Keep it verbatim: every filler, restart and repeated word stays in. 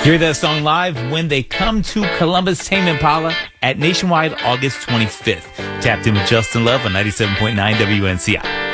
Hear that song live when they come to Columbus Tame Impala at Nationwide August twenty-fifth. Tapped in with Justin Love on ninety-seven point nine W N C I.